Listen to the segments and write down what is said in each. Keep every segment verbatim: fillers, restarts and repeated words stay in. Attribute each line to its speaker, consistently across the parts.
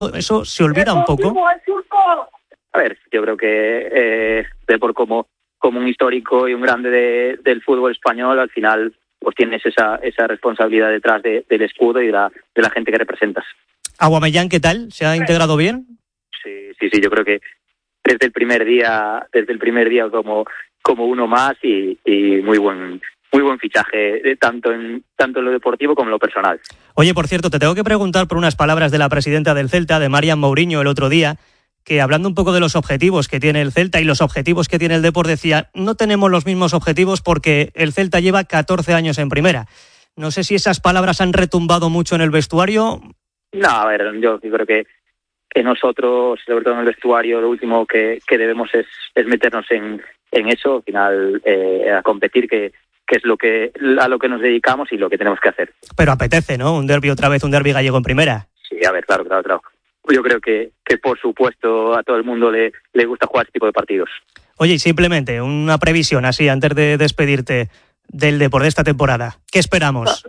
Speaker 1: Eso se olvida un poco.
Speaker 2: A ver, yo creo que eh, Depor como, como un histórico y un grande de, del fútbol español, al final pues tienes esa, esa responsabilidad detrás de, del escudo y de la, de la gente que representas.
Speaker 1: Aubameyang, ¿qué tal? ¿Se ha integrado bien?
Speaker 2: Sí, sí, sí, yo creo que desde el primer día, desde el primer día como, como uno más y, y muy buen muy buen fichaje, tanto en tanto en lo deportivo como en lo personal.
Speaker 1: Oye, por cierto, te tengo que preguntar por unas palabras de la presidenta del Celta, de Marian Mourinho, el otro día, que hablando un poco de los objetivos que tiene el Celta y los objetivos que tiene el Depor, decía, no tenemos los mismos objetivos porque el Celta lleva catorce años en primera. No sé si esas palabras han retumbado mucho en el vestuario.
Speaker 2: No, a ver, yo creo que, que nosotros, sobre todo en el vestuario, lo último que, que debemos es, es meternos en, en eso, al final, eh, a competir, que que es lo que a lo que nos dedicamos y lo que tenemos que hacer.
Speaker 1: Pero apetece, ¿no? Un derbi otra vez, un derbi gallego en primera.
Speaker 2: Sí, a ver, claro, claro, claro. Yo creo que, que por supuesto a todo el mundo le, le gusta jugar este tipo de partidos.
Speaker 1: Oye, y simplemente una previsión así antes de despedirte del Depor de esta temporada. ¿Qué esperamos?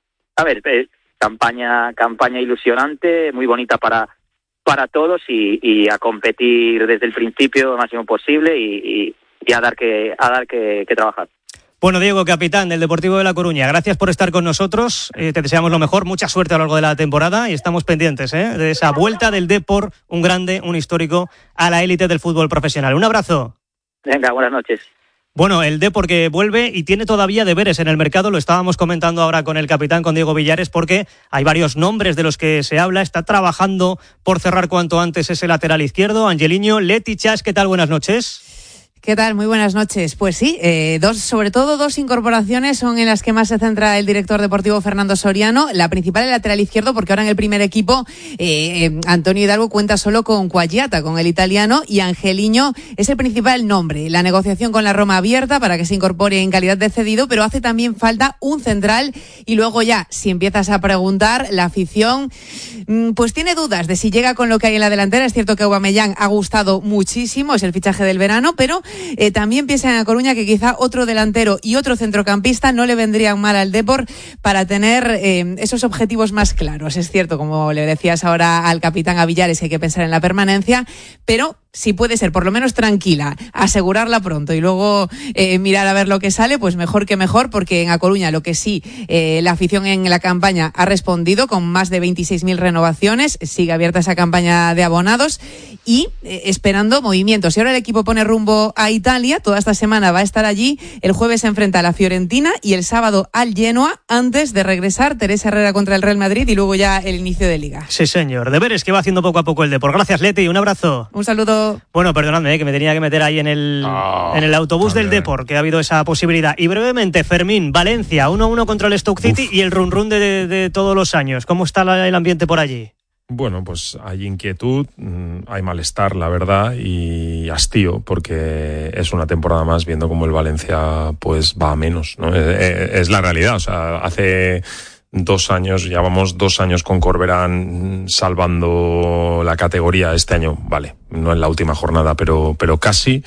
Speaker 2: A ver, eh, campaña campaña ilusionante, muy bonita para para todos y, y a competir desde el principio lo máximo posible y, y, y a dar que a dar que, que trabajar.
Speaker 1: Bueno, Diego, capitán del Deportivo de La Coruña, gracias por estar con nosotros, eh, te deseamos lo mejor, mucha suerte a lo largo de la temporada y estamos pendientes ¿eh? de esa vuelta del Depor, un grande, un histórico, a la élite del fútbol profesional. Un abrazo.
Speaker 2: Venga, buenas noches.
Speaker 1: Bueno, el Depor que vuelve y tiene todavía deberes en el mercado, lo estábamos comentando ahora con el capitán, con Diego Villares, porque hay varios nombres de los que se habla, está trabajando por cerrar cuanto antes ese lateral izquierdo, Angeliño, Leti Chas, ¿qué tal? Buenas noches.
Speaker 3: ¿Qué tal? Muy buenas noches. Pues sí, eh, dos, sobre todo dos incorporaciones son en las que más se centra el director deportivo Fernando Soriano. La principal, el lateral izquierdo, porque ahora en el primer equipo eh, eh, Antonio Hidalgo cuenta solo con Quagliata, con el italiano, y Angeliño es el principal nombre. La negociación con la Roma abierta para que se incorpore en calidad de cedido, pero hace también falta un central y luego ya, si empiezas a preguntar, la afición pues tiene dudas de si llega con lo que hay en la delantera. Es cierto que Aubameyang ha gustado muchísimo, es el fichaje del verano, pero Eh, también piensa en A Coruña que quizá otro delantero y otro centrocampista no le vendrían mal al Depor para tener eh, esos objetivos más claros. Es cierto, como le decías ahora al capitán a Villares, que hay que pensar en la permanencia, pero si puede ser por lo menos tranquila, asegurarla pronto y luego eh, mirar a ver lo que sale, pues mejor que mejor, porque en A Coruña lo que sí, eh, la afición en la campaña ha respondido con más de veintiséis mil renovaciones, sigue abierta esa campaña de abonados y eh, esperando movimientos. Y ahora el equipo pone rumbo a Italia, toda esta semana va a estar allí, el jueves se enfrenta a la Fiorentina y el sábado al Genoa, antes de regresar Teresa Herrera contra el Real Madrid y luego ya el inicio de Liga.
Speaker 1: Sí, señor, deberes que va haciendo poco a poco el Depor. Gracias, Leti, un abrazo.
Speaker 3: Un saludo.
Speaker 1: Bueno, perdonadme, eh, que me tenía que meter ahí en el, oh, en el autobús también del Depor, que ha habido esa posibilidad. Y brevemente, Fermín, Valencia, uno a uno contra el Stoke City. Uf. Y el run run de, de, de todos los años. ¿Cómo está la, el ambiente por allí?
Speaker 4: Bueno, pues hay inquietud, hay malestar, la verdad, y hastío, porque es una temporada más viendo cómo el Valencia pues va a menos, ¿no? Es, es la realidad, o sea, hace dos años, ya vamos dos años con Corberán salvando la categoría. Este año, vale, no en la última jornada, pero pero casi,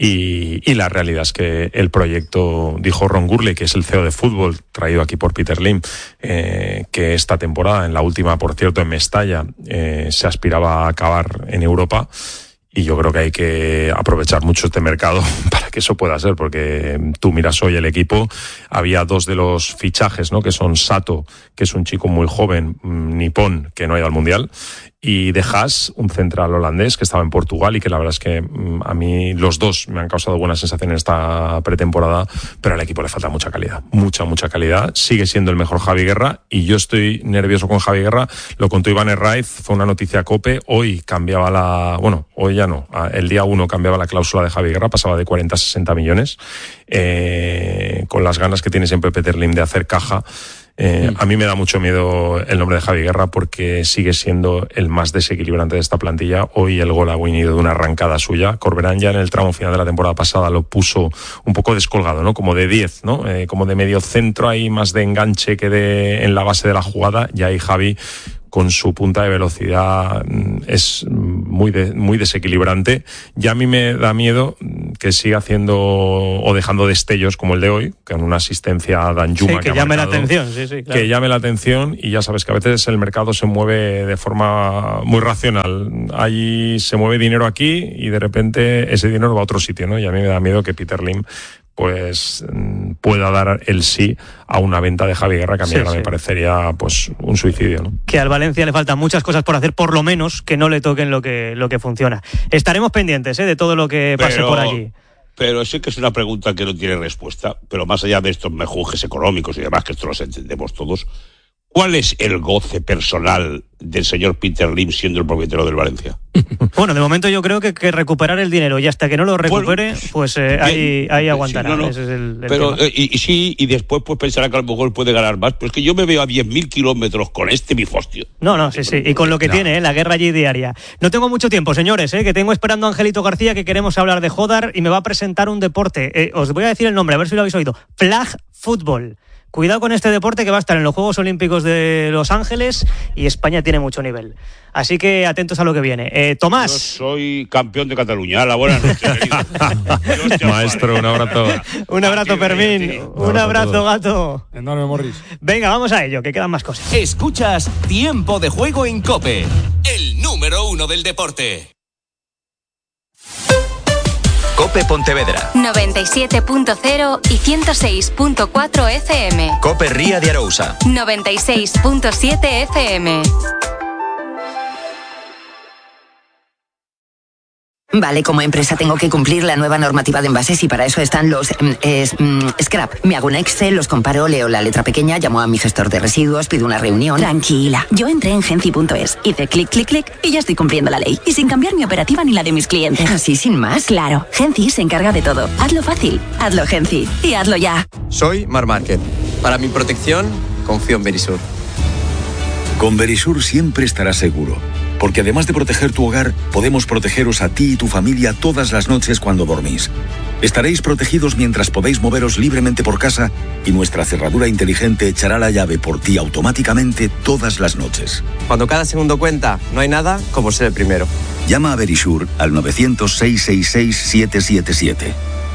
Speaker 4: y, y la realidad es que el proyecto, dijo Ron Gurley, que es el C E O de fútbol, traído aquí por Peter Lim, eh, que esta temporada, en la última, por cierto, en Mestalla, eh, se aspiraba a acabar en Europa. Y yo creo que hay que aprovechar mucho este mercado para que eso pueda ser, porque tú miras hoy el equipo, había dos de los fichajes, ¿no? Que son Sato, que es un chico muy joven, nipón, que no ha ido al Mundial, y De Haas, un central holandés que estaba en Portugal y que la verdad es que a mí los dos me han causado buena sensación en esta pretemporada, pero al equipo le falta mucha calidad, mucha, mucha calidad. Sigue siendo el mejor Javi Guerra y yo estoy nervioso con Javi Guerra. Lo contó Iván Herraiz, fue una noticia COPE. Hoy cambiaba la, bueno, hoy ya no, el día uno cambiaba la cláusula de Javi Guerra, pasaba de cuarenta a sesenta millones, eh, con las ganas que tiene siempre Peter Lim de hacer caja. Eh, a mí me da mucho miedo el nombre de Javi Guerra porque sigue siendo el más desequilibrante de esta plantilla. Hoy el gol ha venido de una arrancada suya. Corberán ya en el tramo final de la temporada pasada lo puso un poco descolgado, ¿no? Como de diez, ¿no? Eh, como de medio centro, ahí más de enganche que de en la base de la jugada. Y ahí Javi, con su punta de velocidad es muy de, muy desequilibrante. Ya a mí me da miedo que siga haciendo o dejando destellos como el de hoy, con una asistencia a Danjuma,
Speaker 1: sí, que, que llame marcado, la atención, sí, sí, claro.
Speaker 4: Que llame la atención, y ya sabes que a veces el mercado se mueve de forma muy racional. Ahí se mueve dinero aquí y de repente ese dinero va a otro sitio, ¿no? Y a mí me da miedo que Peter Lim pues pueda dar el sí a una venta de Javi Guerra, que a mí sí, ahora sí. me parecería pues un suicidio, ¿no?
Speaker 1: Que al Valencia le faltan muchas cosas por hacer, por lo menos que no le toquen lo que, lo que funciona. Estaremos pendientes ¿eh? de todo lo que pase
Speaker 5: pero,
Speaker 1: por allí.
Speaker 5: Pero sí que es una pregunta que no tiene respuesta, pero más allá de estos mejujes económicos y demás, que esto los entendemos todos, ¿cuál es el goce personal del señor Peter Lim siendo el propietario del Valencia?
Speaker 1: Bueno, de momento yo creo que, que recuperar el dinero, y hasta que no lo recupere, bueno, pues eh, ahí, ahí aguantará. Sí, no, no. Ese es el, el
Speaker 5: pero eh, y, y sí, y después pues pensará que a lo mejor puede ganar más, pero es que yo me veo a diez mil kilómetros con este bifostio.
Speaker 1: No, no, sí, sí, y con lo que no. tiene, ¿eh? La guerra allí diaria. No tengo mucho tiempo, señores, ¿eh? que tengo esperando a Angelito García, que queremos hablar de Jodar, y me va a presentar un deporte. Eh, os voy a decir el nombre, a ver si lo habéis oído. Flag Football. Cuidado con este deporte, que va a estar en los Juegos Olímpicos de Los Ángeles, y España tiene mucho nivel. Así que atentos a lo que viene. Eh, Tomás.
Speaker 5: Yo soy campeón de Cataluña. La buena noche, querido.
Speaker 4: Maestro, un abrazo.
Speaker 1: Un abrazo, Fermín. Un, un abrazo, gato.
Speaker 6: Enorme, Morris.
Speaker 1: Venga, vamos a ello, que quedan más cosas.
Speaker 7: Escuchas Tiempo de Juego en COPE, el número uno del deporte.
Speaker 8: COPE Pontevedra
Speaker 9: noventa y siete punto cero y ciento seis punto cuatro F M.
Speaker 8: COPE Ría de Arousa
Speaker 9: noventa y seis punto siete F M.
Speaker 10: Vale, como empresa tengo que cumplir la nueva normativa de envases y para eso están los eh, eh, scrap. Me hago un Excel, los comparo, leo la letra pequeña, llamo a mi gestor de residuos, pido una reunión.
Speaker 11: Tranquila, yo entré en Genci punto es, hice clic, clic, clic y ya estoy cumpliendo la ley. Y sin cambiar mi operativa ni la de mis clientes.
Speaker 10: ¿Así sin más?
Speaker 11: Claro, Genci se encarga de todo. Hazlo fácil, hazlo Genci y hazlo ya.
Speaker 12: Soy Mar Márquez. Para mi protección, confío en Verisur.
Speaker 13: Con Verisur siempre estarás seguro. Porque además de proteger tu hogar, podemos protegeros a ti y tu familia todas las noches cuando dormís. Estaréis protegidos mientras podéis moveros libremente por casa y nuestra cerradura inteligente echará la llave por ti automáticamente todas las noches.
Speaker 12: Cuando cada segundo cuenta, no hay nada como ser el primero.
Speaker 13: Llama a Verisur al nueve cero cero, seis seis seis, siete siete siete.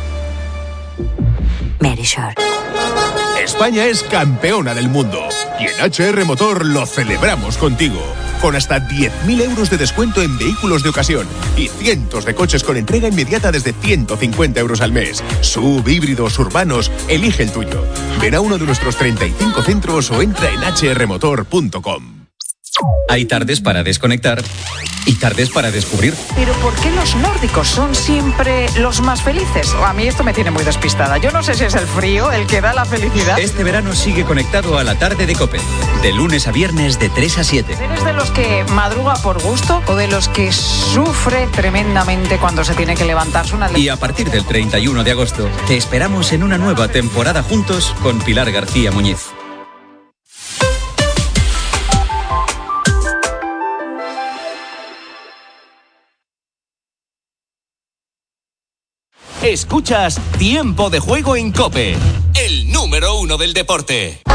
Speaker 11: Verisur.
Speaker 14: España es campeona del mundo y en H R Motor lo celebramos contigo. Con hasta diez mil euros de descuento en vehículos de ocasión y cientos de coches con entrega inmediata desde ciento cincuenta euros al mes. Sub, híbridos, urbanos, elige el tuyo. Ven a uno de nuestros treinta y cinco centros o entra en h r motor punto com.
Speaker 8: Hay tardes para desconectar y tardes para descubrir.
Speaker 15: ¿Pero por qué los nórdicos son siempre los más felices? A mí esto me tiene muy despistada. Yo no sé si es el frío el que da la felicidad.
Speaker 8: Este verano sigue conectado a la tarde de COPE, de lunes a viernes de tres a siete.
Speaker 15: ¿Eres de los que madruga por gusto o de los que sufre tremendamente cuando se tiene que levantarse una...
Speaker 8: Y a partir del treinta y uno de agosto te esperamos en una nueva temporada juntos con Pilar García Muñiz.
Speaker 7: Escuchas Tiempo de Juego en COPE, el número uno del deporte.